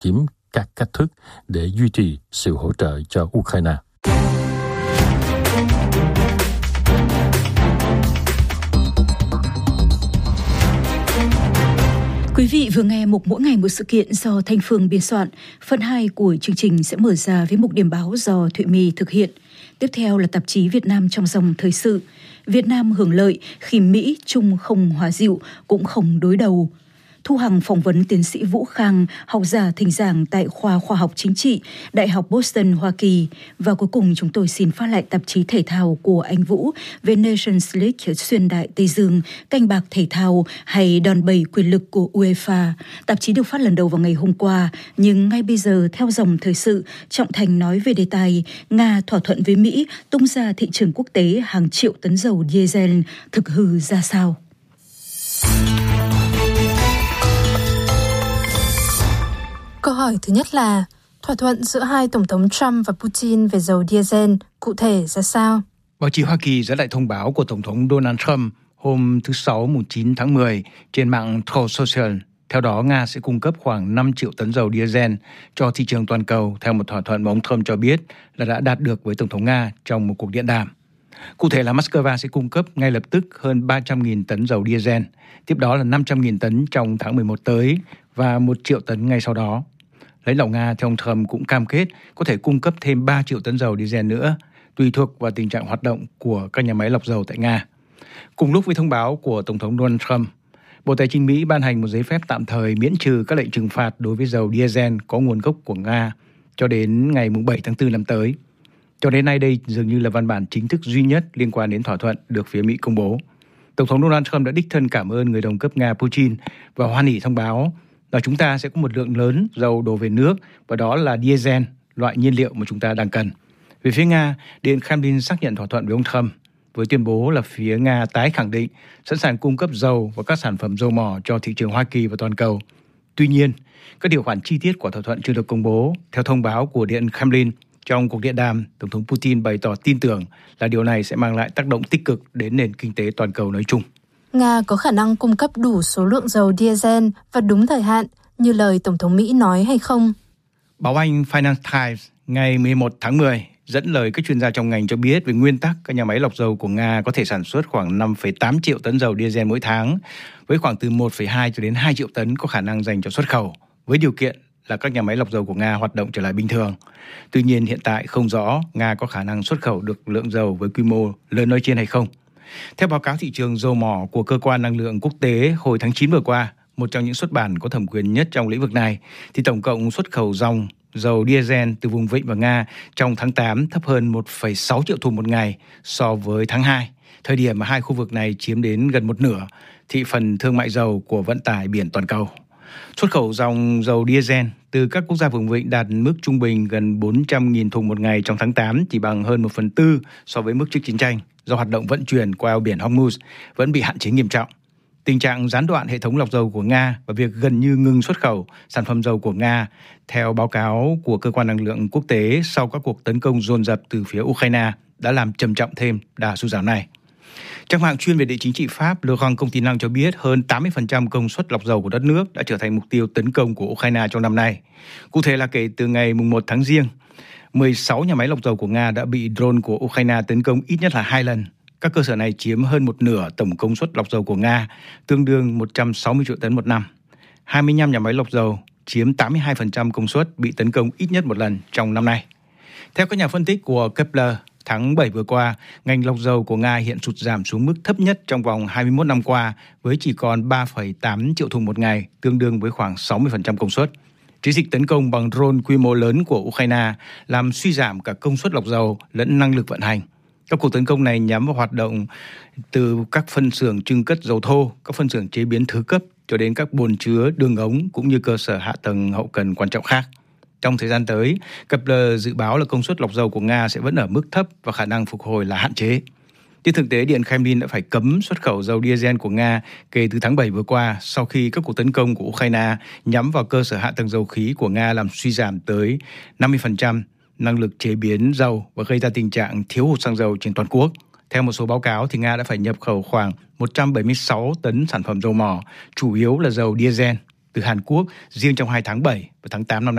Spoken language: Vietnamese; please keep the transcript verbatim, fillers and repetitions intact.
kiếm các cách thức để duy trì sự hỗ trợ cho Ukraine. Quý vị vừa nghe mục Mỗi ngày một sự kiện do Thanh Phương biên soạn. Phần hai của chương trình sẽ mở ra với mục điểm báo do Thụy My thực hiện. Tiếp theo là tạp chí Việt Nam trong dòng thời sự. Việt Nam hưởng lợi khi Mỹ Trung không hòa dịu cũng không đối đầu. Thu Hằng phỏng vấn tiến sĩ Vũ Khang, học giả thỉnh giảng tại khoa khoa học chính trị, Đại học Boston, Hoa Kỳ. Và cuối cùng chúng tôi xin phát lại tạp chí thể thao của anh Vũ về Nations League xuyên đại Tây Dương, canh bạc thể thao hay đòn bẩy quyền lực của UEFA. Tạp chí được phát lần đầu vào ngày hôm qua, nhưng ngay bây giờ theo dòng thời sự, Trọng Thành nói về đề tài Nga thỏa thuận với Mỹ tung ra thị trường quốc tế hàng triệu tấn dầu diesel, thực hư ra sao? Câu hỏi thứ nhất là thỏa thuận giữa hai Tổng thống Trump và Putin về dầu diesel cụ thể ra sao? Báo chí Hoa Kỳ dẫn lại thông báo của Tổng thống Donald Trump hôm thứ Sáu mùng chín tháng mười trên mạng Truth Social. Theo đó, Nga sẽ cung cấp khoảng năm triệu tấn dầu diesel cho thị trường toàn cầu theo một thỏa thuận mà ông Trump cho biết là đã đạt được với Tổng thống Nga trong một cuộc điện đàm. Cụ thể là Moscow sẽ cung cấp ngay lập tức hơn ba trăm nghìn tấn dầu diesel, tiếp đó là năm trăm nghìn tấn trong tháng mười một tới và một triệu tấn ngay sau đó. Lãnh đạo Nga theo ông Trump cũng cam kết có thể cung cấp thêm ba triệu tấn dầu diesel nữa, tùy thuộc vào tình trạng hoạt động của các nhà máy lọc dầu tại Nga. Cùng lúc với thông báo của Tổng thống Donald Trump, Bộ Tài chính Mỹ ban hành một giấy phép tạm thời miễn trừ các lệnh trừng phạt đối với dầu diesel có nguồn gốc của Nga cho đến ngày bảy tháng tư năm tới. Cho đến nay đây dường như là văn bản chính thức duy nhất liên quan đến thỏa thuận được phía Mỹ công bố. Tổng thống Donald Trump đã đích thân cảm ơn người đồng cấp Nga Putin và hoan hỉ thông báo là chúng ta sẽ có một lượng lớn dầu đổ về nước và đó là diesel, loại nhiên liệu mà chúng ta đang cần. Về phía Nga, Điện Kremlin xác nhận thỏa thuận với ông Trump với tuyên bố là phía Nga tái khẳng định sẵn sàng cung cấp dầu và các sản phẩm dầu mỏ cho thị trường Hoa Kỳ và toàn cầu. Tuy nhiên, các điều khoản chi tiết của thỏa thuận chưa được công bố. Theo thông báo của Điện Kremlin, trong cuộc điện đàm, Tổng thống Putin bày tỏ tin tưởng là điều này sẽ mang lại tác động tích cực đến nền kinh tế toàn cầu nói chung. Nga có khả năng cung cấp đủ số lượng dầu diesel và đúng thời hạn như lời Tổng thống Mỹ nói hay không? Báo Anh Financial Times ngày mười một tháng mười dẫn lời các chuyên gia trong ngành cho biết về nguyên tắc các nhà máy lọc dầu của Nga có thể sản xuất khoảng năm phẩy tám triệu tấn dầu diesel mỗi tháng, với khoảng từ một phẩy hai cho đến hai triệu tấn có khả năng dành cho xuất khẩu, với điều kiện là các nhà máy lọc dầu của Nga hoạt động trở lại bình thường. Tuy nhiên hiện tại không rõ Nga có khả năng xuất khẩu được lượng dầu với quy mô lớn nói trên hay không. Theo báo cáo thị trường dầu mỏ của Cơ quan Năng lượng Quốc tế hồi tháng chín vừa qua, một trong những xuất bản có thẩm quyền nhất trong lĩnh vực này, thì tổng cộng xuất khẩu dòng dầu diesel từ vùng Vịnh và Nga trong tháng tám thấp hơn một phẩy sáu triệu thùng một ngày so với tháng hai, thời điểm mà hai khu vực này chiếm đến gần một nửa thị phần thương mại dầu của vận tải biển toàn cầu. Xuất khẩu dòng dầu diesel từ các quốc gia vùng Vịnh đạt mức trung bình gần bốn trăm nghìn thùng một ngày trong tháng tám, chỉ bằng hơn một phần tư so với mức trước chiến tranh, do hoạt động vận chuyển qua eo biển Hormuz vẫn bị hạn chế nghiêm trọng. Tình trạng gián đoạn hệ thống lọc dầu của Nga và việc gần như ngừng xuất khẩu sản phẩm dầu của Nga, theo báo cáo của Cơ quan Năng lượng Quốc tế sau các cuộc tấn công dồn dập từ phía Ukraine, đã làm trầm trọng thêm đà sụt giảm này. Trang mạng chuyên về địa chính trị Pháp Le Grand Continent cho biết hơn tám mươi phần trăm công suất lọc dầu của đất nước đã trở thành mục tiêu tấn công của Ukraine trong năm nay. Cụ thể là kể từ ngày mùng một tháng Giêng, mười sáu nhà máy lọc dầu của Nga đã bị drone của Ukraine tấn công ít nhất là hai lần. Các cơ sở này chiếm hơn một nửa tổng công suất lọc dầu của Nga, tương đương một trăm sáu mươi triệu tấn một năm. hai mươi lăm nhà máy lọc dầu chiếm tám mươi hai phần trăm công suất bị tấn công ít nhất một lần trong năm nay. Theo các nhà phân tích của Kepler, tháng bảy vừa qua, ngành lọc dầu của Nga hiện sụt giảm xuống mức thấp nhất trong vòng hai mươi mốt năm qua, với chỉ còn ba phẩy tám triệu thùng một ngày, tương đương với khoảng sáu mươi phần trăm công suất. Chiến dịch tấn công bằng drone quy mô lớn của Ukraine làm suy giảm cả công suất lọc dầu lẫn năng lực vận hành. Các cuộc tấn công này nhắm vào hoạt động từ các phân xưởng trưng cất dầu thô, các phân xưởng chế biến thứ cấp cho đến các bồn chứa, đường ống cũng như cơ sở hạ tầng hậu cần quan trọng khác. Trong thời gian tới, Kepler dự báo là công suất lọc dầu của Nga sẽ vẫn ở mức thấp và khả năng phục hồi là hạn chế. Trên thực tế, Điện Kremlin đã phải cấm xuất khẩu dầu diesel của Nga kể từ tháng bảy vừa qua sau khi các cuộc tấn công của Ukraine nhắm vào cơ sở hạ tầng dầu khí của Nga làm suy giảm tới năm mươi phần trăm năng lực chế biến dầu và gây ra tình trạng thiếu hụt xăng dầu trên toàn quốc. Theo một số báo cáo, thì Nga đã phải nhập khẩu khoảng một trăm bảy mươi sáu tấn sản phẩm dầu mỏ, chủ yếu là dầu diesel. từ Hàn Quốc riêng trong hai tháng bảy và tháng tám năm nay.